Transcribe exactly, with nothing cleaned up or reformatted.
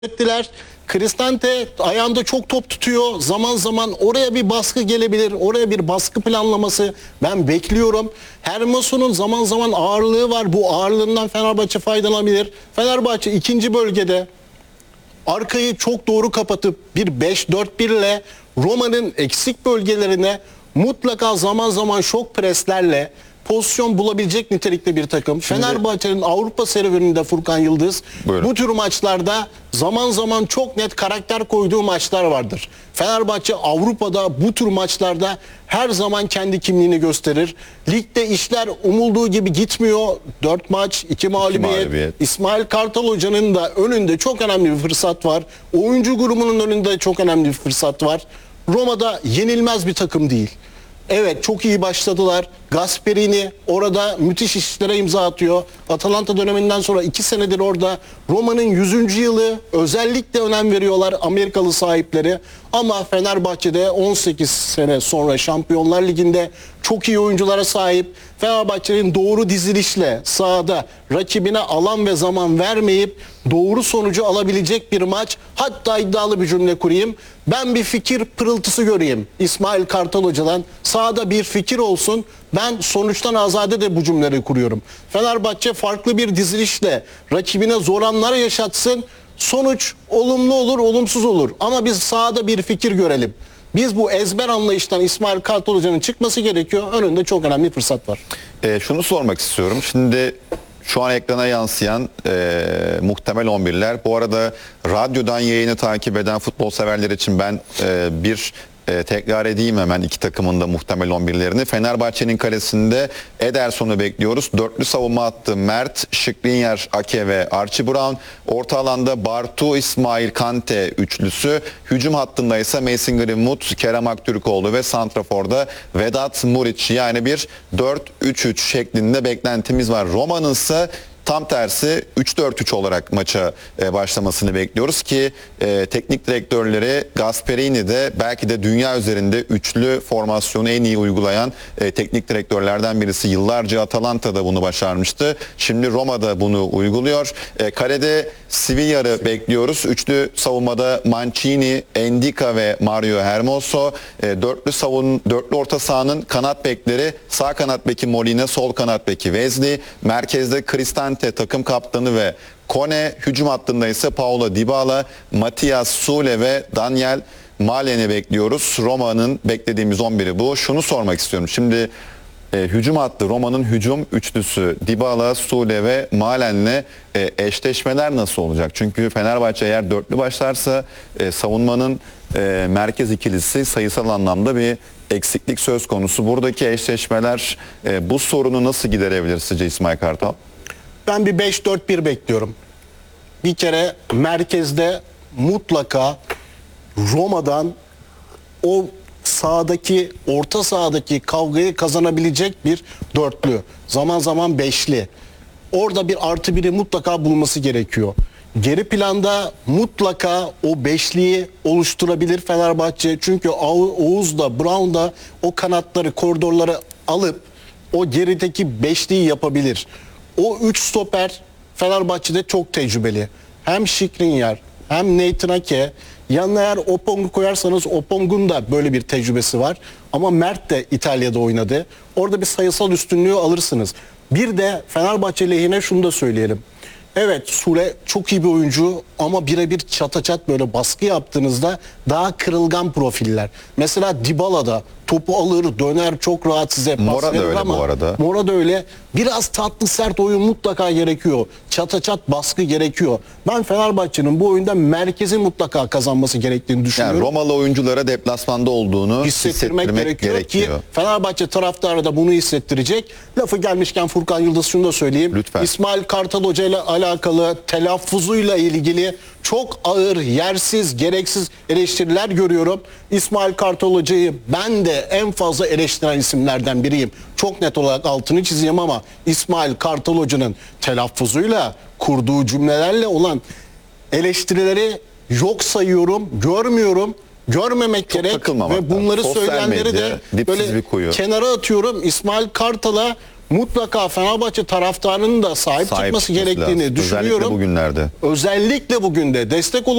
ettiler. Cristante ayağında çok top tutuyor. Zaman zaman oraya bir baskı gelebilir. Oraya bir baskı planlaması ben bekliyorum. Hermoso'nun zaman zaman ağırlığı var. Bu ağırlığından Fenerbahçe faydalanabilir. Fenerbahçe ikinci bölgede arkayı çok doğru kapatıp bir beş dört bir ile Roma'nın eksik bölgelerine mutlaka zaman zaman şok preslerle pozisyon bulabilecek nitelikte bir takım. Şimdi, Fenerbahçe'nin Avrupa serüveninde Furkan Yıldız, buyurun, bu tür maçlarda zaman zaman çok net karakter koyduğu maçlar vardır. Fenerbahçe Avrupa'da bu tür maçlarda her zaman kendi kimliğini gösterir. Ligde işler umulduğu gibi gitmiyor. dört maç, iki mağlubiyet. mağlubiyet. İsmail Kartal Hoca'nın da önünde çok önemli bir fırsat var. Oyuncu grubunun önünde çok önemli bir fırsat var. Roma'da yenilmez bir takım değil. Evet, çok iyi başladılar. Gasperini orada müthiş işlere imza atıyor. Atalanta döneminden sonra iki senedir orada. Roma'nın yüzüncü yılı, özellikle önem veriyorlar Amerikalı sahipleri. Ama Fenerbahçe'de on sekiz sene sonra Şampiyonlar Ligi'nde çok iyi oyunculara sahip. Fenerbahçe'nin doğru dizilişle sahada rakibine alan ve zaman vermeyip doğru sonucu alabilecek bir maç. Hatta iddialı bir cümle kurayım. Ben bir fikir pırıltısı göreyim İsmail Kartal Hoca'dan. Sahada bir fikir olsun. Ben sonuçtan azade de bu cümleleri kuruyorum. Fenerbahçe farklı bir dizilişle rakibine zor anlar yaşatsın. Sonuç olumlu olur, olumsuz olur. Ama biz sahada bir fikir görelim. Biz bu ezber anlayıştan İsmail Kartal Hoca'nın çıkması gerekiyor. Önünde çok önemli bir fırsat var. E, şunu sormak istiyorum. Şimdi şu an ekrana yansıyan e, muhtemel on birler. Bu arada radyodan yayını takip eden futbol severler için ben e, bir e, tekrar edeyim hemen iki takımın da muhtemel on birlerini. Fenerbahçe'nin kalesinde Ederson'u bekliyoruz. Dörtlü savunma hattı Mert, Skriniar, Ake ve Archie Brown. Orta alanda Bartu, İsmail, Kante üçlüsü. Hücum hattında ise Mason Greenwood, Kerem Aktürkoğlu ve santraforda Vedat Muriç. Yani bir dört üç üç şeklinde beklentimiz var. Roma'nın ise tam tersi üç dört üç olarak maça e, başlamasını bekliyoruz ki e, teknik direktörleri Gasperini de belki de dünya üzerinde üçlü formasyonu en iyi uygulayan e, teknik direktörlerden birisi. Yıllarca Atalanta'da bunu başarmıştı. Şimdi Roma'da bunu uyguluyor. E, kalede Sevilla'yı bekliyoruz. Üçlü savunmada Mancini, Endika ve Mario Hermoso. E, dörtlü savun, dörtlü orta sahanın kanat bekleri, sağ kanat beki Molina, sol kanat beki Wesley, merkezde Cristante takım kaptanı ve Kone, hücum hattında ise Paulo Dybala, Matias Sule ve Daniel Malen'i bekliyoruz. Roma'nın beklediğimiz on biri bu. Şunu sormak istiyorum. Şimdi e, hücum hattı, Roma'nın hücum üçlüsü Dybala, Sule ve Malen'le e, eşleşmeler nasıl olacak? Çünkü Fenerbahçe eğer dörtlü başlarsa e, savunmanın e, merkez ikilisi sayısal anlamda bir eksiklik söz konusu. Buradaki eşleşmeler e, bu sorunu nasıl giderebilir sizce İsmail Kartal? Ben bir beş dört bir bekliyorum. Bir kere merkezde mutlaka Roma'dan o sahadaki, orta sahadaki kavgayı kazanabilecek bir dörtlü. Zaman zaman beşli. Orada bir artı biri mutlaka bulması gerekiyor. Geri planda mutlaka o beşliği oluşturabilir Fenerbahçe. Çünkü Oğuz da Brown da o kanatları, koridorları alıp o gerideki beşliği yapabilir. O üç stoper Fenerbahçe'de çok tecrübeli. Hem Skriniar hem Nathan Ake. Yanına eğer Opong'u koyarsanız Opong'un da böyle bir tecrübesi var. Ama Mert de İtalya'da oynadı. Orada bir sayısal üstünlüğü alırsınız. Bir de Fenerbahçe lehine şunu da söyleyelim. Evet, Sule çok iyi bir oyuncu ama birebir çataçat böyle baskı yaptığınızda daha kırılgan profiller. Mesela Dybala'da topu alır, döner, çok rahat size pas Mora da verir öyle ama bu arada. Mora da öyle. Biraz tatlı sert oyun mutlaka gerekiyor. Çataçat baskı gerekiyor. Ben Fenerbahçe'nin bu oyunda merkezi mutlaka kazanması gerektiğini düşünüyorum. Yani Romalı oyunculara deplasmanda olduğunu hissettirmek, hissettirmek gerekiyor, gerekiyor ki Fenerbahçe taraftarı da bunu hissettirecek. Lafı gelmişken Furkan Yıldız şunu da söyleyeyim. Lütfen. İsmail Kartal Hoca ile alakalı telaffuzuyla ilgili çok ağır, yersiz, gereksiz eleştiriler görüyorum. İsmail Kartal Hoca'yı ben de en fazla eleştiren isimlerden biriyim. Çok net olarak altını çizeyim ama İsmail Kartal Hoca'nın telaffuzuyla, kurduğu cümlelerle olan eleştirileri yok sayıyorum, görmüyorum. Görmemek Çok gerek ve bunları Sosyal söyleyenleri medya, de dipsiz böyle bir kuyu. kenara atıyorum. İsmail Kartal'a mutlaka Fenerbahçe taraftarının da sahip, Sahip çıkması çıkması gerektiğini lazım. düşünüyorum. Özellikle bugünlerde. Özellikle bugün de destek